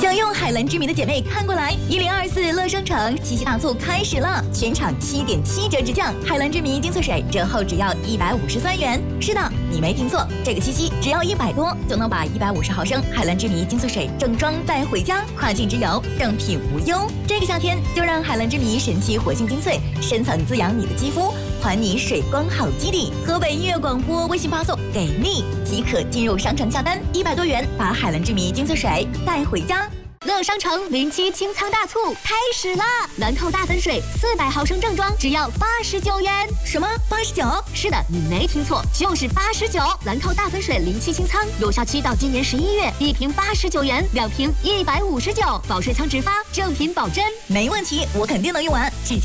想用海蓝之谜的姐妹看过来，1024乐商城七夕大促开始了，全场7.7折直降，海蓝之谜精粹水折后只要153元。是的，你没听错，这个七夕只要100多就能把150毫升海蓝之谜精粹水正装带回家，跨境之游正品无忧。这个夏天就让海蓝之谜神奇活性精粹深层滋养你的肌肤，还你水光好基底。河北音乐广播微信发送给力即可进入商城下单，100多元把海蓝之谜精粹水带回家。乐商城07清仓大促开始啦！兰蔻大粉水400毫升正装只要89元。什么89？是的，你没听错，就是89。兰蔻大粉水07清仓，有效期到今年11月，1瓶89元，2瓶159，保水仓直发，正品保真。没问题，我肯定能用完。